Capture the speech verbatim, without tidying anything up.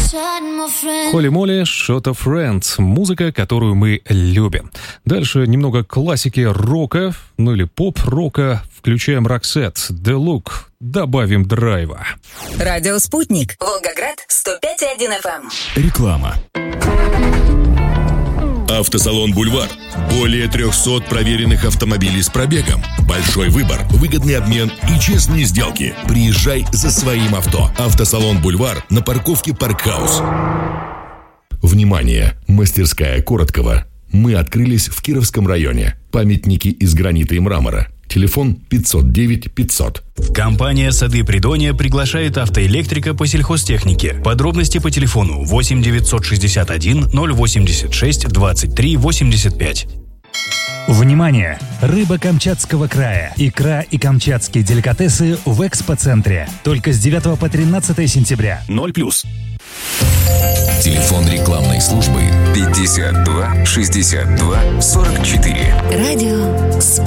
Холли Молли, Shot of Friends. Музыка, которую мы любим. Дальше немного классики рока, ну или поп-рока. Включаем Roxette, The Look. Добавим драйва. Радио «Спутник». Волгоград, сто пять и один эф эм. Реклама. Автосалон «Бульвар». Более трехсот проверенных автомобилей с пробегом. Большой выбор, выгодный обмен и честные сделки. Приезжай за своим авто. Автосалон «Бульвар» на парковке «Паркхаус». Внимание! Мастерская Короткова. Мы открылись в Кировском районе. Памятники из гранита и мрамора. Телефон пятьсот девять пятьсот. Компания «Сады Придонья» приглашает автоэлектрика по сельхозтехнике. Подробности по телефону восемь девятьсот шестьдесят один ноль восемьдесят шесть двадцать три восемьдесят пять. Внимание! Рыба Камчатского края, икра и камчатские деликатесы в экспоцентре. Только с девятого по тринадцатое сентября. ноль плюс. Телефон рекламной службы пятьдесят два шестьдесят два сорок четыре. Радио «Спутник».